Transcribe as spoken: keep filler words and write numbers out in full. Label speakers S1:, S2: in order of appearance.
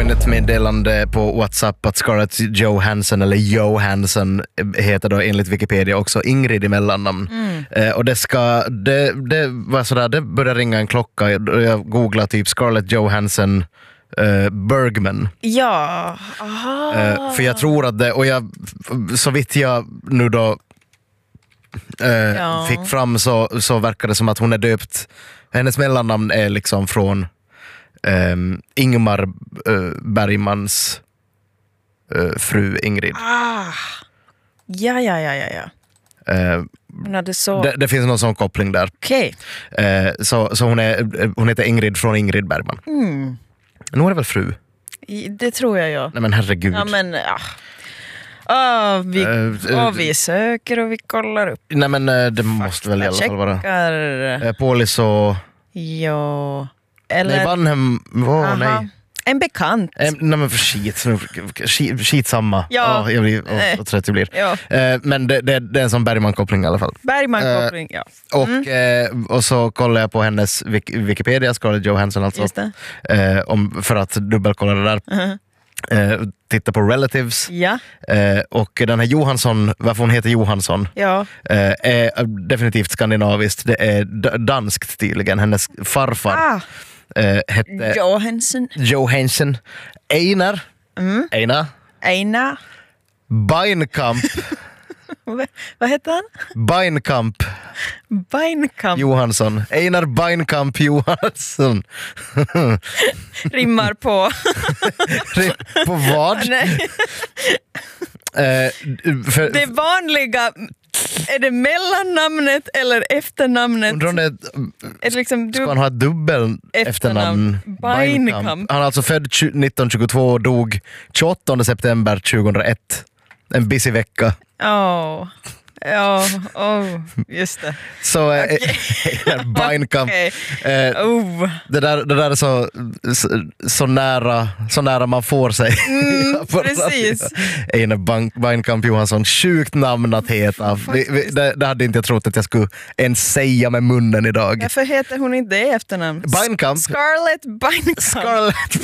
S1: in ett meddelande på WhatsApp att Scarlett Johansson eller Johansson heter då enligt Wikipedia också Ingrid i mellannamn. Mm. Eh, och det ska det, det var sådär, det började ringa en klocka. Jag googlade typ Scarlett Johansson Uh, Bergman.
S2: Ja. Aha.
S1: Uh, för jag tror att det, och jag, så vitt jag nu då uh, ja. fick fram så, så verkar det som att hon är döpt, hennes mellannamn är liksom från um, Ingmar uh, Bergmans uh, fru Ingrid.
S2: Ah. Ja, ja, ja, ja, ja.
S1: Uh,
S2: hon så...
S1: det, det finns någon sån koppling där.
S2: Okej.
S1: Okay. Uh, så, så hon, är, hon heter Ingrid från Ingrid Bergman.
S2: Mm.
S1: Nu är det väl fru?
S2: Det tror jag, ja.
S1: Nej men herregud.
S2: Ja men, ja. Oh, vi, uh, uh, oh, vi söker och vi kollar upp.
S1: Nej men uh, det måste väl i alla fall vara. Uh, Paulis och...
S2: Ja. Eller...
S1: Nej, Vanhem... Oh, nej.
S2: En bekant.
S1: Eh, nej men för skit. skit skitsamma.
S2: Ja.
S1: Oh, jag blir oh, vad trött jag blir.
S2: Ja.
S1: Uh, men det, det, det är en sån Bergman-koppling i alla fall.
S2: Bergman-koppling, uh, ja.
S1: Och, mm. uh, och så kollar jag på hennes Wikipedia, Scarlett Johansson alltså.
S2: Just det.
S1: Uh, om, för att dubbelkolla det där. Uh-huh. Uh, titta på Relatives.
S2: Ja.
S1: Uh, och den här Johansson, varför hon heter Johansson,
S2: ja.
S1: uh, är definitivt skandinaviskt. Det är d- danskt tydligen. Hennes farfar
S2: ah.
S1: uh, hette
S2: Johansson.
S1: Johansson. Einar.
S2: Mm.
S1: Einar.
S2: Einar.
S1: Beinkamp.
S2: Vad heter han?
S1: Beinkamp.
S2: Beinkamp.
S1: Johansson. Einar Beinkamp Johansson.
S2: Rimmar på.
S1: På vad?
S2: Nej.
S1: Uh, för,
S2: det vanliga, är det mellannamnet eller efternamnet?
S1: Undrar är,
S2: är det liksom
S1: ska han ha ett dubbel efternamn?
S2: Beinkamp.
S1: Han är alltså född nitton tjugotvå och dog tjugoåttonde september tjugohundraett. En busy vecka.
S2: Ja, ja, oh, just det.
S1: Så okay. äh, Beinkamp. Okay. Äh,
S2: oh.
S1: det, där, det där är så, så, så, nära, så nära man får sig.
S2: Mm, precis.
S1: Einar Beinkamp Johansson, sjukt namn att heta. Vi, vi, det, det hade inte jag trott att jag skulle ens säga med munnen idag.
S2: Varför heter hon inte det efternamn?
S1: Beinkamp.
S2: Scarlett Beinkamp.
S1: Scarlett